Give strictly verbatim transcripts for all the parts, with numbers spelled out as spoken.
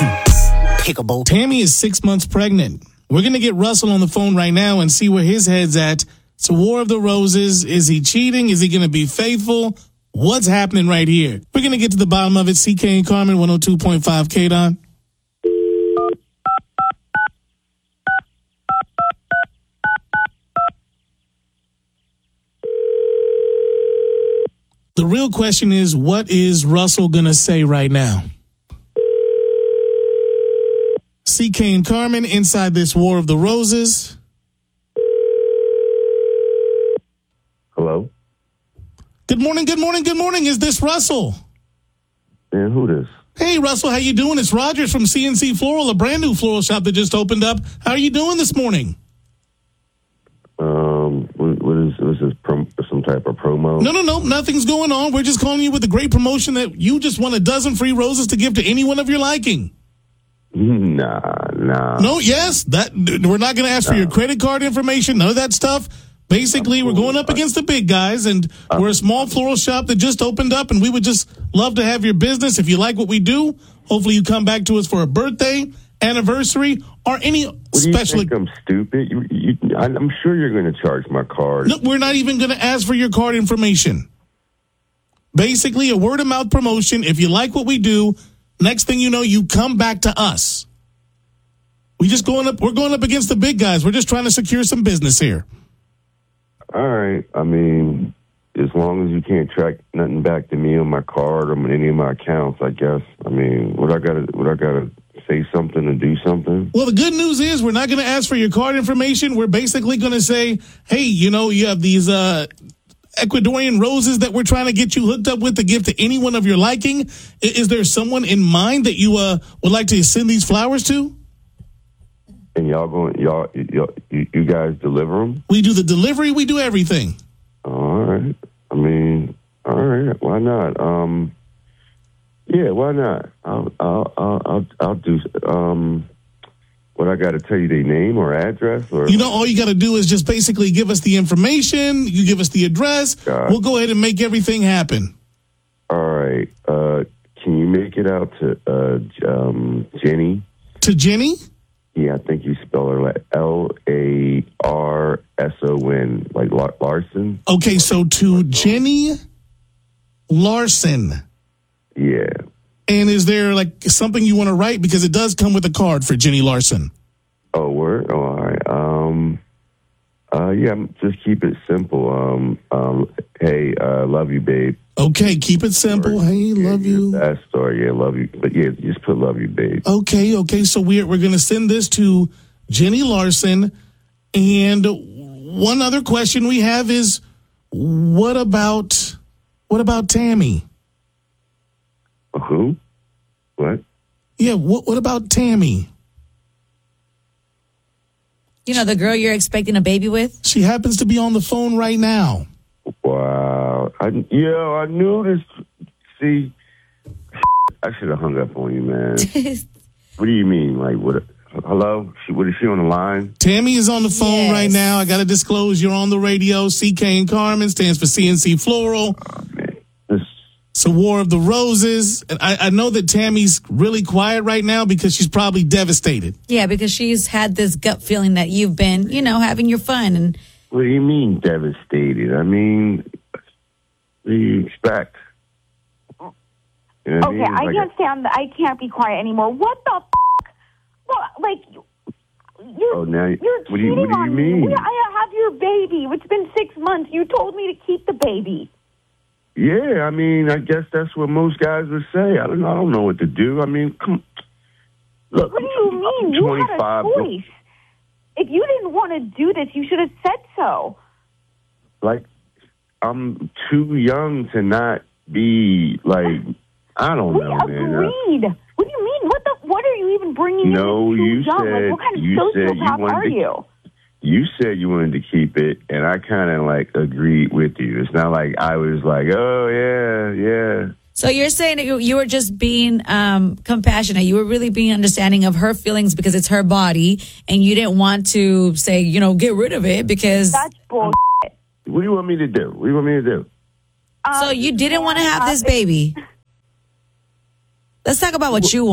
Pickable. Tammy is six months pregnant. We're going to get Russell on the phone right now and see where his head's at. It's a War of the Roses. Is he cheating? Is he going to be faithful? What's happening right here? We're going to get to the bottom of it. C K and Carmen, one oh two point five K D O N. The real question is, what is Russell going to say right now? C K and Carmen inside this War of the Roses. Hello? Good morning, good morning, good morning. Is this Russell? Man, who this? Hey, Russell, how you doing? It's Rogers from C N C Floral, a brand new floral shop that just opened up. How are you doing this morning? Um, what, what is, was this prom- some type of promo? No, no, no, nothing's going on. We're just calling you with a great promotion that you just won a dozen free roses to give to anyone of your liking. Nah, nah. No, yes, that we're not going to ask nah. for your credit card information, none of that stuff. Basically, we're going up against the big guys, and we're a small floral shop that just opened up, and we would just love to have your business. If you like what we do, hopefully you come back to us for a birthday, anniversary, or any what do special. You think I'm stupid? You, you, I'm sure you're going to charge my card. No, we're not even going to ask for your card information. Basically, a word of mouth promotion. If you like what we do, next thing you know, you come back to us. We just going up. We're going up against the big guys. We're just trying to secure some business here. All right. I mean, as long as you can't track nothing back to me on my card or on any of my accounts, I guess. I mean, what I gotta, what I gotta say something and do something. Well, the good news is we're not going to ask for your card information. We're basically going to say, hey, you know, you have these uh, Ecuadorian roses that we're trying to get you hooked up with to give to anyone of your liking. Is there someone in mind that you uh, would like to send these flowers to? And y'all going, y'all, y'all, you, you guys deliver them? We do the delivery. We do everything. All right. I mean, all right. Why not? Um, yeah, why not? I'll, I'll, I'll, I'll, I'll do. Um, what I got to tell you, their name or address, or you know, all you got to do is just basically give us the information. You give us the address. God. We'll go ahead and make everything happen. All right. Uh, can you make it out to uh, um, Jenny? To Jenny? Yeah, I think you spell her like L A R S O N, like Larson. Okay, so to Jenny Larson. Yeah. And is there like something you want to write? Because it does come with a card for Jenny Larson. Oh, word? Oh, all right. Um, uh, yeah, just keep it simple. Um, um, hey, uh, love you, babe. Okay, keep it simple. Or, hey, yeah, love you. That story, yeah, love you. But yeah, just put love you, babe. Okay, okay. So we're we're gonna send this to Jenny Larson. And one other question we have is, what about what about Tammy? Who? What? Yeah, what what about Tammy? You know, the girl you're expecting a baby with? She happens to be on the phone right now. Wow. I, yo, I knew this. See, I should have hung up on you, man. What do you mean? Like, what? Hello? She, what is she on the line? Tammy is on the phone yes. right now. I got to disclose you're on the radio. C K and Carmen stands for C N C Floral. Oh, man. This... It's a War of the Roses. And I, I know that Tammy's really quiet right now because she's probably devastated. Yeah, because she's had this gut feeling that you've been, you know, having your fun. And what do you mean devastated? I mean, what do you expect? You know okay, I, mean? I like can't stand that. I can't be quiet anymore. What the f***? Well, like, you're, oh, now, you're what do you, cheating what do you on mean? me. I have your baby. It's been six months. You told me to keep the baby. Yeah, I mean, I guess that's what most guys would say. I don't know. I don't know what to do. I mean, come. Look, what do you mean? You had a choice. If you didn't want to do this, you should have said so. Like, I'm too young to not be like. I don't we know, agreed. man. Uh, what do you mean? What the? What are you even bringing? No, in too you young? said like, what kind of you said you sociopath wanted are to. you? You said you wanted to keep it, and I kind of like agreed with you. It's not like I was like, oh yeah, yeah. So you're saying that you, you were just being um, compassionate. You were really being understanding of her feelings because it's her body, and you didn't want to say, you know, get rid of it because that's bullshit. What do you want me to do? What do you want me to do? Um, so you didn't want to have this baby. Let's talk about what you want.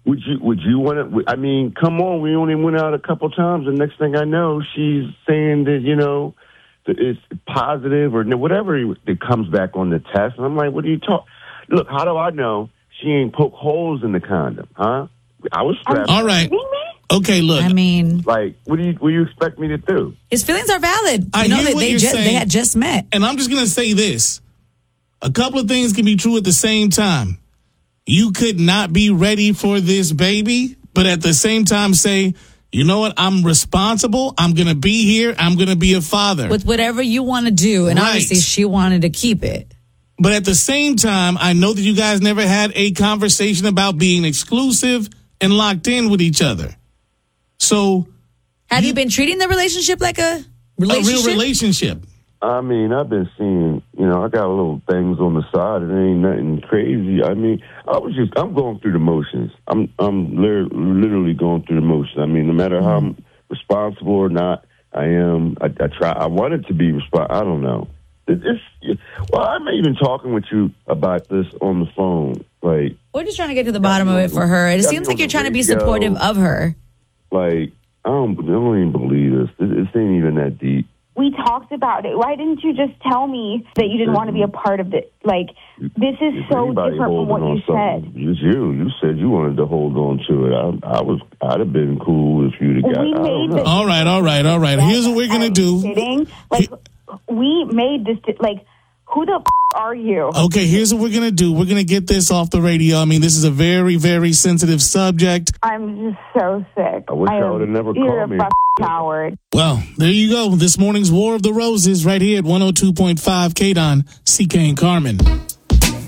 Would you Would you want to? I mean, come on. We only went out a couple times, and next thing I know, she's saying that you know that it's positive or whatever it comes back on the test. And I'm like, what are you talking? Look, how do I know she ain't poke holes in the condom? Huh? I was strapped. All right. Okay, look. I mean, like, what do you what do you expect me to do? his feelings are valid. I you know hear that what they you're just saying. they had just met. And I'm just going to say this. A couple of things can be true at the same time. You could not be ready for this baby, but at the same time say, you know what? I'm responsible. I'm going to be here. I'm going to be a father. With whatever you want to do. And Right. obviously she wanted to keep it. But at the same time, I know that you guys never had a conversation about being exclusive and locked in with each other. So Have you, you been treating the relationship like a relationship? A real relationship. I mean, I've been seeing, you know, I got little things on the side. It ain't nothing crazy. I mean, I was just, I'm going through the motions. I'm, I'm li- literally going through the motions. I mean, no matter how I'm responsible or not, I am. I, I try. I wanted to be responsible. I don't know. It, it's well, I'm even talking with you about this on the phone. Like, we're just trying to get to the bottom of it for her. It seems like you're trying to be supportive of her. Like, I don't, I don't even believe this. It, it ain't even that deep. We talked about it. Why didn't you just tell me that you didn't want to be a part of it? Like, this is If so anybody different from what holding you on said. something, It was you. You said you wanted to hold on to it. I, I was. I'd have been cool if you'd have got. We I don't made know. this- All right, all right, all right. Here's what we're going to do. Kidding? Like, we made this. Like, who the f- are you? Okay, here's what we're going to do. We're going to get this off the radio. I mean, this is a very, very sensitive subject. I'm just so sick. I wish I y'all am- would've never You're called a me. f- coward. Well, there you go. This morning's War of the Roses right here at one oh two point five K D O N, C K and Carmen.